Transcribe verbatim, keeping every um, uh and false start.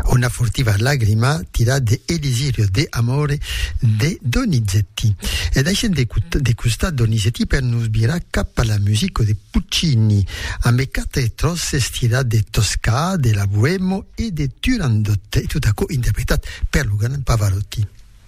Una furtiva lagrima tira de Elisirio de Amore de Donizetti. E da scende de questa Donizetti per nos bira cap alla musica de Puccini, a meccate trosse stira de Tosca, de la Boemo e de Turandot, e tutto a co interpretat per Lugan Pavarotti.